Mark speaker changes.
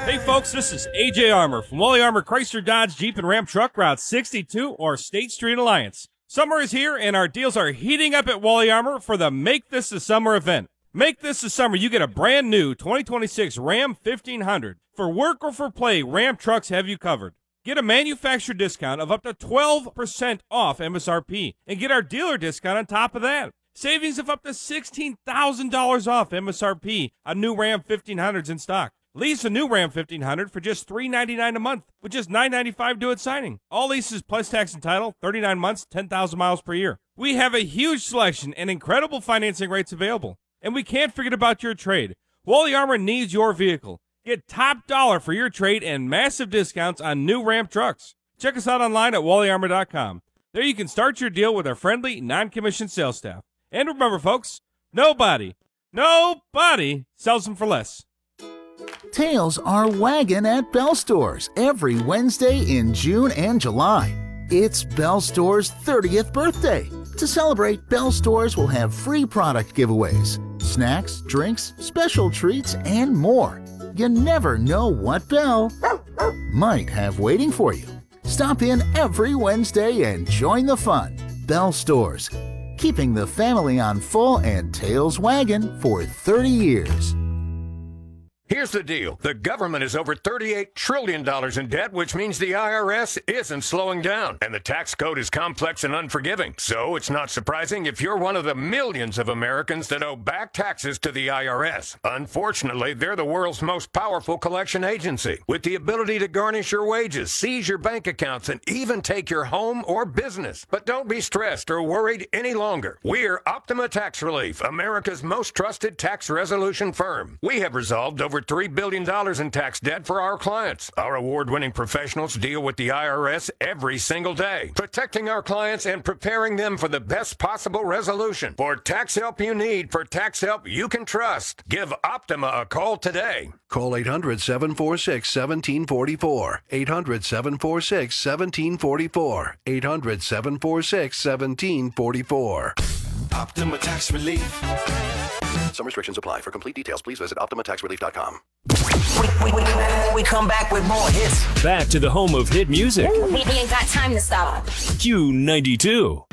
Speaker 1: Hey folks, this is AJ Armour from Wally Armour Chrysler Dodge Jeep and Ram Truck Route 62 or State Street Alliance. Summer is here and our deals are heating up at Wally Armour for the Make This the Summer event. Make this the summer, you get a brand new 2026 Ram 1500. For work or for play, Ram trucks have you covered. Get a manufacturer discount of up to 12% off MSRP and get our dealer discount on top of that. Savings of up to $16,000 off MSRP on new Ram 1500s in stock. Lease a new Ram 1500 for just $399 a month with just $995 due at signing. All leases plus tax and title, 39 months, 10,000 miles per year. We have a huge selection and incredible financing rates available. And we can't forget about your trade. Wally Armour needs your vehicle. Get top dollar for your trade and massive discounts on new Ram trucks. Check us out online at wallyarmour.com. There you can start your deal with our friendly, non-commissioned sales staff. And remember, folks, nobody sells them for less.
Speaker 2: Tails are wagging at Bell Stores every Wednesday in June and July. It's Bell Stores' 30th birthday. To celebrate, Bell Stores will have free product giveaways, snacks, drinks, special treats, and more. You never know what Bell might have waiting for you. Stop in every Wednesday and join the fun. Bell Stores, keeping the family on full and tails wagging for 30 years.
Speaker 3: Here's the deal. The government is over $38 trillion in debt, which means the IRS isn't slowing down. And the tax code is complex and unforgiving. So it's not surprising if you're one of the millions of Americans that owe back taxes to the IRS. Unfortunately, they're the world's most powerful collection agency, with the ability to garnish your wages, seize your bank accounts, and even take your home or business. But don't be stressed or worried any longer. We're Optima Tax Relief, America's most trusted tax resolution firm. We have resolved over $3 billion in tax debt for our clients. Our award-winning professionals deal with the IRS every single day, protecting our clients and preparing them for the best possible resolution. For tax help you need, for tax help you can trust, give Optima a call today.
Speaker 4: Call 800-746-1744. 800-746-1744. 800-746-1744.
Speaker 5: Optima Tax Relief.
Speaker 4: Some restrictions apply. For complete details, please visit OptimaTaxRelief.com.
Speaker 6: We come back with more hits.
Speaker 7: Back to the home of hit music.
Speaker 8: We ain't got time to stop.
Speaker 7: Q92.